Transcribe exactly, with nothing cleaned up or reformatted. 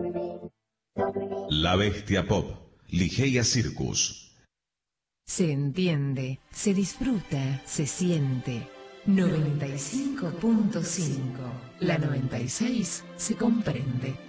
La Bestia Pop, Ligeia Circus. Se entiende, se disfruta, se siente. noventa y cinco punto cinco. La noventa y seis se comprende.